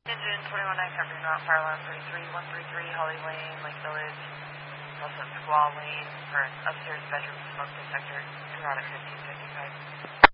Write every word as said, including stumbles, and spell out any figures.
Engine twenty-one nine Company Mount, fire alarm thirty-three one thirty-three, Holly Lane, Lake Village. Also at Squaw Lane for an upstairs bedroom smoke detector. You're out at fifteen fifty-five.